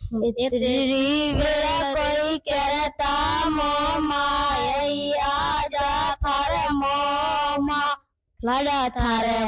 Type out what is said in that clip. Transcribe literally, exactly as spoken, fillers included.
इतनी बेरा कोई कहता मोमा आ जा थारे मोमा लड़ा थारे